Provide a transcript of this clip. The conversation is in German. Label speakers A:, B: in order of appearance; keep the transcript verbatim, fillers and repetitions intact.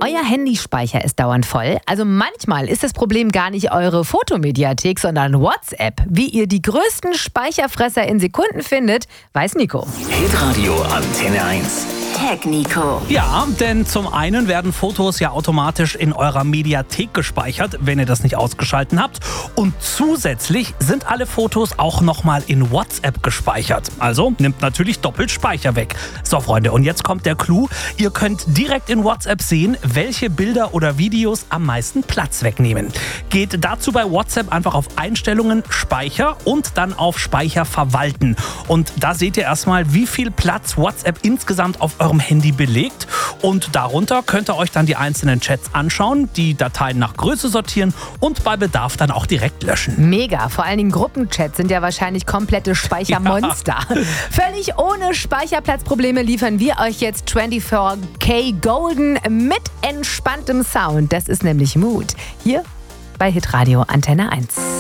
A: Euer Handyspeicher ist dauernd voll. Also manchmal ist das Problem gar nicht eure Fotomediathek, sondern WhatsApp. Wie ihr die größten Speicherfresser in Sekunden findet, weiß Nico.
B: Hitradio Antenne eins.
C: Tag Nico.
D: Ja, denn zum einen werden Fotos ja automatisch in eurer Mediathek gespeichert, wenn ihr das nicht ausgeschalten habt. Und zusätzlich sind alle Fotos auch nochmal in WhatsApp gespeichert. Also nimmt natürlich doppelt Speicher weg. So Freunde, und jetzt kommt der Clou. Ihr könnt direkt in WhatsApp sehen, welche Bilder oder Videos am meisten Platz wegnehmen. Geht dazu bei WhatsApp einfach auf Einstellungen, Speicher und dann auf Speicher verwalten. Und da seht ihr erstmal, wie viel Platz WhatsApp insgesamt auf eurem Handy belegt. Und darunter könnt ihr euch dann die einzelnen Chats anschauen, die Dateien nach Größe sortieren und bei Bedarf dann auch direkt löschen.
A: Mega, vor allen Dingen Gruppenchats sind ja wahrscheinlich komplette Speichermonster. Ja. Völlig ohne Speicherplatzprobleme liefern wir euch jetzt vierundzwanzig K Golden mit entspanntem Sound. Das ist nämlich Mood. Hier bei Hitradio Antenne eins.